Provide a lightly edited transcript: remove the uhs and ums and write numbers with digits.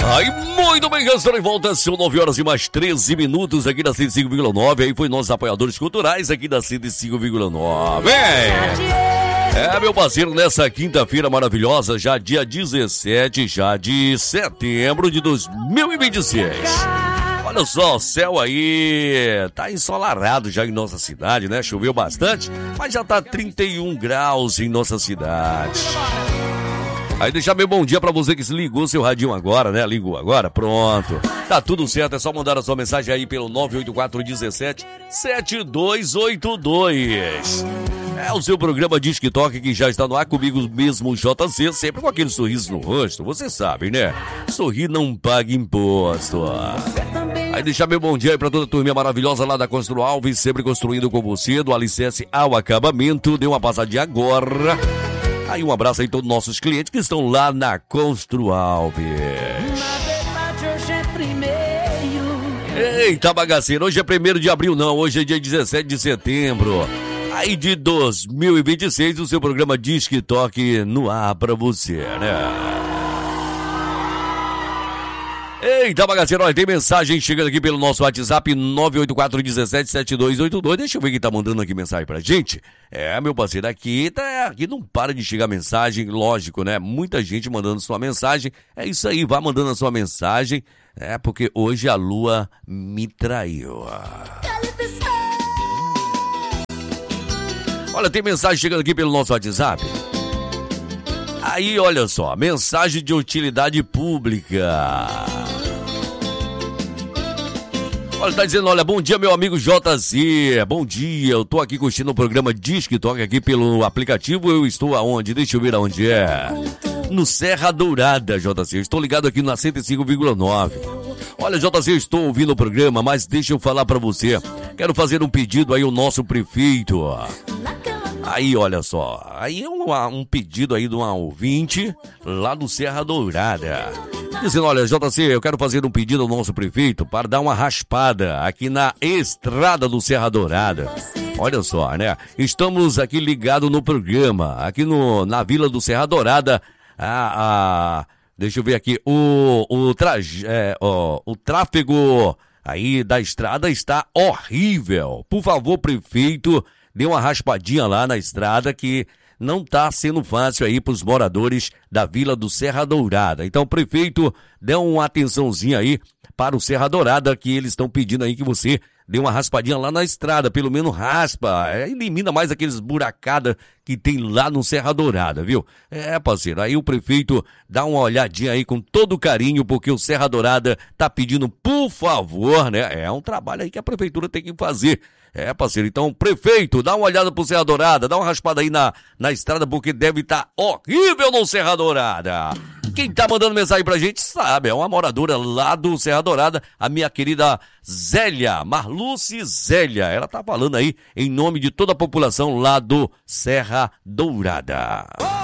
Aí, muito bem, estou em volta, são 9 horas e mais 13 minutos aqui da 105,9. Aí foi nossos apoiadores culturais aqui da 105,9. Meu parceiro, nessa quinta-feira maravilhosa, já dia 17 já de setembro de 2026. Olha só, o céu aí tá ensolarado já em nossa cidade, né? Choveu bastante, mas já tá 31 graus em nossa cidade. Aí deixar meu bom dia pra você que se ligou seu radinho agora, né? Ligou agora, pronto. Tá tudo certo, é só mandar a sua mensagem aí pelo 984-17-7282. É o seu programa Disque Toque que já está no ar comigo mesmo, JC, sempre com aquele sorriso no rosto, você sabe, né? Sorrir não paga imposto. Aí deixar meu bom dia aí pra toda a turminha maravilhosa lá da Constru Alves, sempre construindo com você, do alicerce ao acabamento. Dê uma passadinha agora. Aí um abraço aí a todos os nossos clientes que estão lá na Constru Alves. Eita bagaceiro, hoje é 1º de abril não, hoje é dia 17 de setembro. Aí de 2026 o seu programa Disque Toque no ar pra você, né? Eita bagaceiro, olha, tem mensagem chegando aqui pelo nosso WhatsApp 984-17-7282. Deixa eu ver quem tá mandando aqui mensagem pra gente. Meu parceiro, aqui não para de chegar mensagem, lógico, né? Muita gente mandando sua mensagem. É isso aí, vá mandando a sua mensagem. Porque hoje a lua me traiu. Olha, tem mensagem chegando aqui pelo nosso WhatsApp. Aí, olha só, mensagem de utilidade pública. Olha, tá dizendo, olha, bom dia, meu amigo JC. Bom dia, eu tô aqui curtindo o programa Disque Toque aqui pelo aplicativo. Eu estou aonde? Deixa eu ver aonde é. No Serra Dourada, JC. Eu estou ligado aqui na 105,9. Olha, JC, eu estou ouvindo o programa, mas deixa eu falar pra você. Quero fazer um pedido aí ao nosso prefeito. Aí, olha só, aí é um pedido aí de uma ouvinte lá do Serra Dourada. Dizendo, olha, JC, eu quero fazer um pedido ao nosso prefeito para dar uma raspada aqui na estrada do Serra Dourada. Olha só, né? Estamos aqui ligados no programa, aqui na Vila do Serra Dourada. Deixa eu ver aqui, o tráfego aí da estrada está horrível. Por favor, prefeito, dê uma raspadinha lá na estrada que não tá sendo fácil aí pros moradores da Vila do Serra Dourada. Então, prefeito, dê uma atençãozinha aí para o Serra Dourada que eles estão pedindo aí que você dê uma raspadinha lá na estrada, pelo menos raspa, elimina mais aqueles buracadas que tem lá no Serra Dourada, viu? Parceiro, aí o prefeito dá uma olhadinha aí com todo carinho, porque o Serra Dourada tá pedindo, por favor, né? É um trabalho aí que a prefeitura tem que fazer. Parceiro, então, prefeito, dá uma olhada pro Serra Dourada, dá uma raspada aí na estrada, porque deve estar horrível no Serra Dourada. Quem tá mandando mensagem pra gente sabe, é uma moradora lá do Serra Dourada, a minha querida Zélia, Marluce Zélia. Ela tá falando aí em nome de toda a população lá do Serra Dourada.